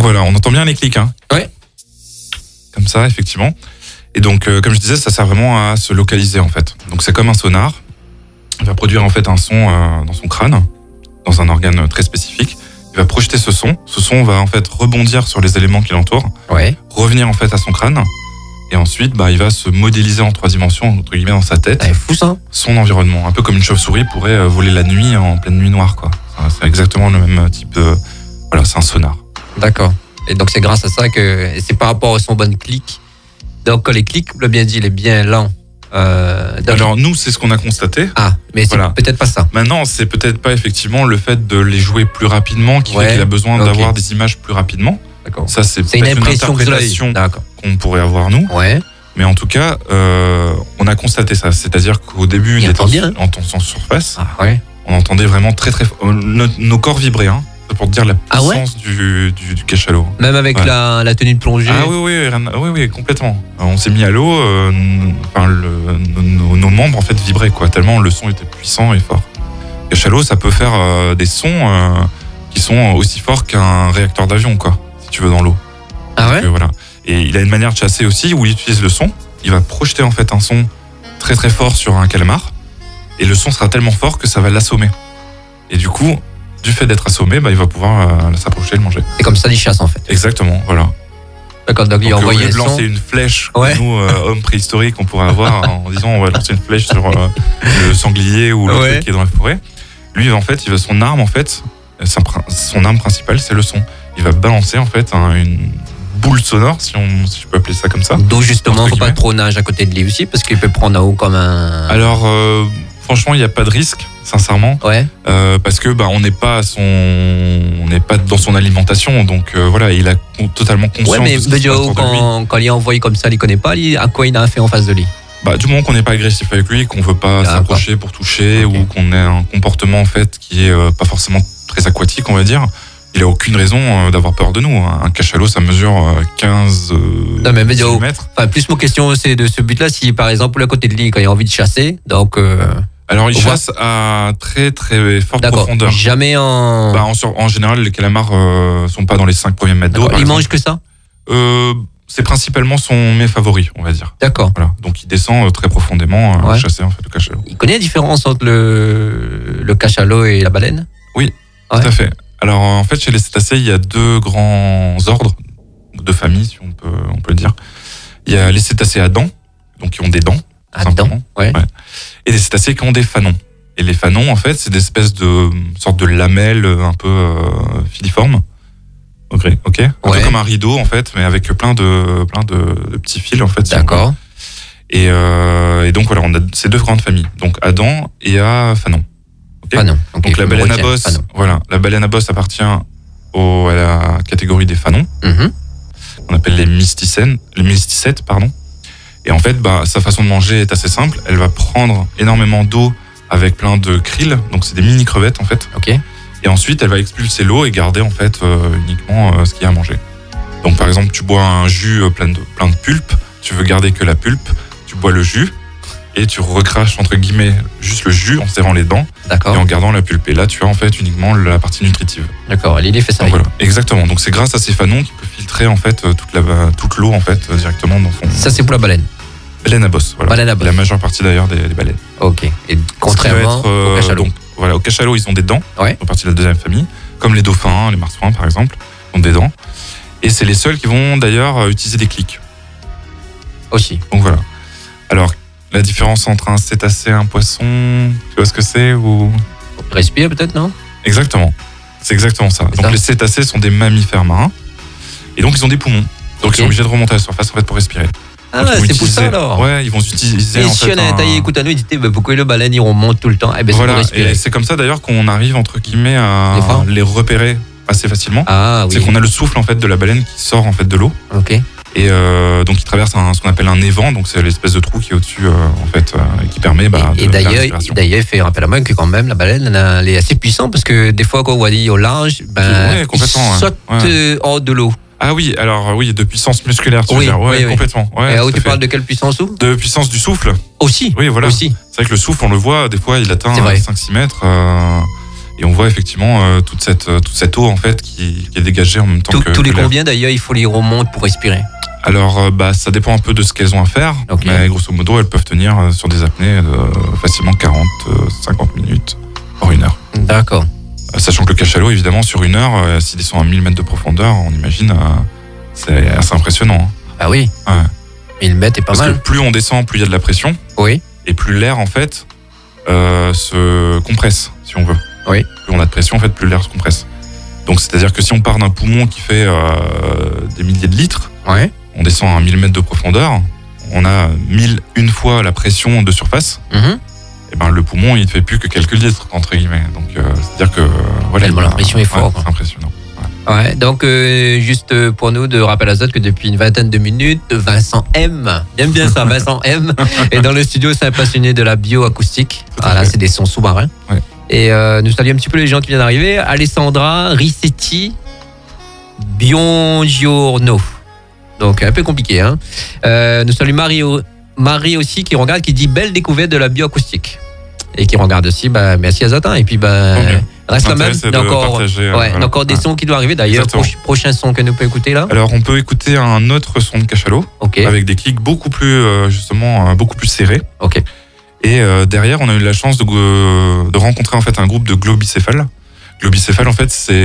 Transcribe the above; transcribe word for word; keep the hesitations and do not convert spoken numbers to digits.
voilà, on entend bien les clics. Hein. Ouais. Comme ça, effectivement. Et donc, euh, comme je disais, ça sert vraiment à se localiser en fait. Donc c'est comme un sonar. Il va produire en fait un son euh, dans son crâne, dans un organe très spécifique. Il va projeter ce son. Ce son va en fait rebondir sur les éléments qui l'entourent, ouais. revenir en fait à son crâne. Et ensuite, bah, il va se modéliser en trois dimensions, entre guillemets, dans sa tête. C'est fou ça. Son environnement. Un peu comme une chauve-souris pourrait voler la nuit en pleine nuit noire, quoi. C'est exactement le même type de... Voilà, c'est un sonar. D'accord. Et donc c'est grâce à ça que... C'est par rapport à son bon clic. Donc quand les clics, vous l'avez bien dit, il est bien lent. Euh, Alors nous, c'est ce qu'on a constaté. Ah, mais c'est voilà. peut-être pas ça. Maintenant, c'est peut-être pas effectivement le fait de les jouer plus rapidement qui ouais. fait qu'il a besoin okay. d'avoir des images plus rapidement. D'accord. Ça, c'est, c'est peut-être une, une interprétation qu'on pourrait avoir nous. Ouais. Mais en tout cas, euh, on a constaté ça. C'est-à-dire qu'au début, il était en, en tension surface. Ah, ouais. On entendait vraiment très très fort. Nos, nos corps vibraient, hein. C'est pour te dire la puissance ah ouais du, du, du cachalot. Même avec ouais. la, la tenue de plongée. Ah oui, oui, oui, oui, complètement. On s'est mis à l'eau, euh, enfin, le, nos, nos membres en fait vibraient quoi, tellement le son était puissant et fort. Le cachalot, ça peut faire euh, des sons euh, qui sont aussi forts qu'un réacteur d'avion, quoi, si tu veux, dans l'eau. Ah ouais. Donc, euh, voilà. Et il a une manière de chasser aussi où il utilise le son. Il va projeter en fait un son très très fort sur un calmar, et le son sera tellement fort que ça va l'assommer. Et du coup, du fait d'être assommé, bah, il va pouvoir euh, s'approcher et le manger. C'est comme ça qu'il chasse en fait. Exactement, voilà. D'accord, donc, donc il a envoyé au lieu de lancer une flèche, ouais. nous, euh, hommes préhistoriques, on pourrait avoir en disant on va lancer une flèche sur euh, le sanglier ou le ouais. truc qui est dans la forêt. Lui, en fait, il va, son arme, en fait, son arme principale, c'est le son. Il va balancer en fait un, une boule sonore, si, on, si je peux appeler ça comme ça. Donc justement, il ne faut pas trop nager à côté de lui aussi, parce qu'il peut prendre en haut comme un... Alors, euh, franchement, il n'y a pas de risque, sincèrement. Ouais. Euh, parce que bah, on n'est pas à son, on n'est pas dans son alimentation, donc euh, voilà, il a totalement conscience ouais, mais de ce qui se passe autour de lui. Quand, quand il est envoyé comme ça, il ne connaît pas, il, à quoi il a fait en face de lui? Bah, du moment qu'on n'est pas agressif avec lui, qu'on ne veut pas D'accord. s'approcher pour toucher, okay. ou qu'on ait un comportement en fait qui est euh, pas forcément très aquatique, on va dire. Il n'a aucune raison euh, d'avoir peur de nous. Un cachalot, ça mesure euh, quinze non, mais mètres. Enfin, plus mon question, c'est de ce but-là, si par exemple, à côté de lui, quand il a envie de chasser, donc. Euh, Alors, il chasse voit... à très très forte D'accord. profondeur. Jamais en. Bah, en, en général, les calamars euh, sont pas dans les cinq premiers mètres d'eau. Il mange que ça euh, C'est principalement son mets favori, on va dire. D'accord. Voilà. Donc, il descend très profondément euh, ouais. chasser en fait le cachalot. Il connaît la différence entre le, le cachalot et la baleine? Oui, ouais. tout à fait. Alors, en fait, chez les cétacés, il y a deux grands ordres, deux familles, si on peut, on peut le dire. Il y a les cétacés à dents, donc qui ont des dents. À dents, ouais. ouais. Et des cétacés qui ont des fanons. Et les fanons, en fait, c'est des espèces de sortes de lamelles un peu euh, filiformes. Ok, ok. Un ouais. peu comme un rideau, en fait, mais avec plein de, plein de, de petits fils, en fait. D'accord. Et, euh, et donc, voilà, on a ces deux grandes familles. Donc, à dents et à fanons. Okay. Fanon. Okay, donc la baleine à bosse, voilà, la baleine à bosse appartient au, à la catégorie des fanons. Mm-hmm. On appelle les mysticènes, les mysticètes, pardon. Et en fait, bah, sa façon de manger est assez simple. Elle va prendre énormément d'eau avec plein de krill, donc c'est des mini crevettes en fait. Okay. Et ensuite, elle va expulser l'eau et garder en fait euh, uniquement euh, ce qu'il y a à manger. Donc par exemple, tu bois un jus plein de plein de pulpe, tu veux garder que la pulpe, tu bois le jus. Et tu recraches entre guillemets juste le jus en serrant les dents D'accord. et en gardant la pulpe. Et là, tu as en fait uniquement la partie nutritive. D'accord. L'idée fait ça. Donc, voilà. Exactement. Donc c'est grâce à ces fanons qu'il peut filtrer en fait toute la toute l'eau en fait directement dans son. Ça c'est pour la baleine. Baleine à bosse. Voilà. Baleine à bosse. La majeure partie d'ailleurs des, des baleines. Ok. Et contrairement être, euh, au cachalot. Donc voilà, au cachalot ils ont des dents. Ouais. Ils font partie de la deuxième famille, comme les dauphins, les marsouins par exemple, ont des dents. Et c'est les seuls qui vont d'ailleurs utiliser des clics. Aussi. Donc voilà. Alors. La différence entre un cétacé et un poisson, tu vois ce que c'est ou... Respire peut-être, non? Exactement. C'est exactement ça. C'est donc ça. Les cétacés sont des mammifères marins. Et donc ils ont des poumons. Donc okay. Ils sont obligés de remonter à la surface en fait, pour respirer. Ah ouais, c'est utiliser... pour ça alors. Ouais, ils vont utiliser. Et en si fait, on a un... taillé, écoute à nous, ils disaient bah, pourquoi le baleine ils remontent tout le temps? Eh ben, voilà. C'est pour respirer. Et c'est comme ça d'ailleurs qu'on arrive entre guillemets à les, les repérer assez facilement. Ah oui. C'est qu'on a le souffle en fait de la baleine qui sort en fait de l'eau. Ok. Et euh, donc il traverse un, ce qu'on appelle un évent, donc c'est l'espèce de trou qui est au-dessus euh, en fait, euh, et qui permet bah, et, de et d'ailleurs, la respiration. D'ailleurs, il fait rappel à moi que quand même la baleine elle est assez puissante parce que des fois quand on voit dit au large, ben ouais, il saute ouais. hors de l'eau. Ah oui, alors oui, de puissance musculaire, tu oui, veux dire, ouais, oui, complètement. Ouais, et où tu fait. Parles de quelle puissance où? De puissance du souffle. Aussi. Oui, voilà. Aussi. C'est vrai que le souffle, on le voit, des fois, il atteint cinq six mètres. Euh, Et on voit effectivement euh, toute cette toute cette eau en fait qui, qui est dégagée en même temps Tout, que tous les que l'air. combien d'ailleurs il faut les remonter pour respirer? Alors euh, bah ça dépend un peu de ce qu'elles ont à faire, Okay. mais grosso modo elles peuvent tenir euh, sur des apnées de facilement quarante, cinquante minutes, voire une heure. D'accord. Euh, sachant que le cachalot évidemment sur une heure, euh, s'ils sont à mille mètres de profondeur, on imagine euh, c'est assez impressionnant. Hein. Ah oui. Ouais. mille mètres est pas Parce mal. que plus on descend, plus il y a de la pression, Oui. et plus l'air en fait euh, se compresse, si on veut. Oui. Plus on a de pression, en fait, plus l'air se compresse. Donc c'est-à-dire que si on part d'un poumon qui fait euh, des milliers de litres, Ouais. on descend à mille mètres de profondeur, on a mille une fois la pression de surface, Mhm. et ben le poumon il ne fait plus que quelques litres entre guillemets. Donc euh, c'est-à-dire que euh, voilà, Tellement il y a- la pression est ouais, forte. c'est impressionnant. Ouais, donc euh, juste pour nous de rappel à Zot que depuis une vingtaine de minutes, Vincent M, j'aime bien ça, Vincent M, est dans le studio, c'est un passionné de la bioacoustique. Tout à Voilà, fait. c'est des sons sous-marins. Ouais. Et euh, nous saluons un petit peu les gens qui viennent d'arriver. Alessandra Rissetti Biongiorno. Donc un peu compliqué. Hein. Euh, nous saluons Marie, Marie aussi qui regarde, qui dit belle découverte de la bioacoustique. Et qui regarde aussi, bah, merci à Zotin. Et puis, bah, Tant mieux. reste la même. L'intérêt, c'est Il y a de encore, partager, euh, ouais, il y a voilà. encore des Ouais. sons qui doivent arriver. D'ailleurs, Exactement. proche- prochain son que nous pouvons écouter là. Alors on peut écouter un autre son de cachalot Ok. avec des clics beaucoup plus euh, justement euh, beaucoup plus serrés. Ok. Et euh, derrière, on a eu la chance de, de rencontrer en fait un groupe de globicéphales. Globicéphales, en fait, c'est